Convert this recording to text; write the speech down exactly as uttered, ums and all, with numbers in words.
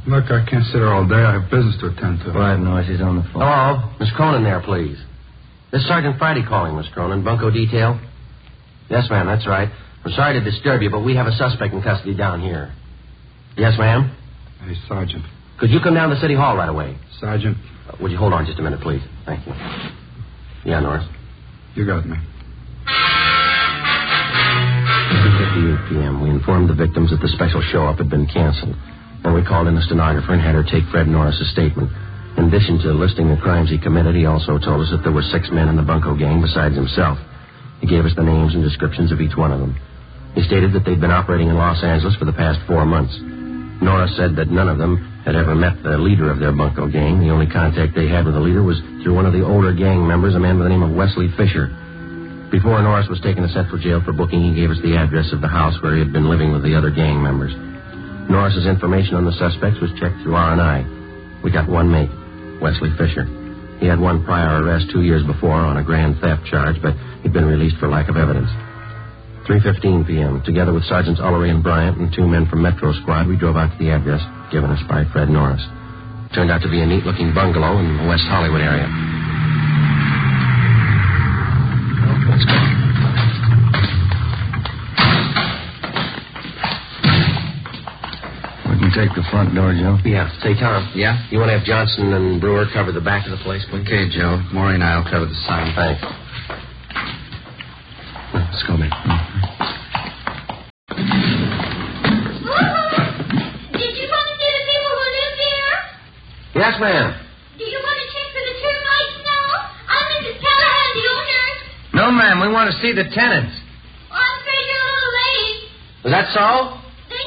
Look, I can't sit here all day. I have business to attend to. Quiet noise. He's on the phone. Hello? Miss Cronin there, please. This is Sergeant Friday calling, Miss Cronin. Bunco detail? Yes, ma'am, that's right. I'm sorry to disturb you, but we have a suspect in custody down here. Yes, ma'am? Hey, Sergeant. Could you come down to City Hall right away? Sergeant. Uh, would you hold on just a minute, please? Thank you. Yeah, Norris? You got me. two fifty-eight p.m. We informed the victims that the special show-up had been canceled. And we called in a stenographer and had her take Fred Norris's statement. In addition to listing the crimes he committed, he also told us that there were six men in the Bunco gang besides himself. He gave us the names and descriptions of each one of them. He stated that they'd been operating in Los Angeles for the past four months. Norris said that none of them had ever met the leader of their Bunco gang. The only contact they had with the leader was through one of the older gang members, a man by the name of Wesley Fisher. Before Norris was taken to Central Jail for booking, he gave us the address of the house where he had been living with the other gang members. Norris's information on the suspects was checked through R and I. We got one mate, Wesley Fisher. He had one prior arrest two years before on a grand theft charge, but he'd been released for lack of evidence. three fifteen p.m., together with Sergeants Ullery and Bryant and two men from Metro Squad, we drove out to the address given us by Fred Norris. It turned out to be a neat-looking bungalow in the West Hollywood area. Well, let's go. We can take the front door, Joe. Yeah. Say, Tom. Yeah? You want to have Johnson and Brewer cover the back of the place, please? Okay, Joe. Maury and I will cover the sign. Thanks. Let's go, man. Did you want to see the people who live here? Yes, ma'am. Do you want to check for the termites now? I'm Missus Callahan, the owner. No, ma'am. We want to see the tenants. Oh, I'm afraid you're a little late. Is that so?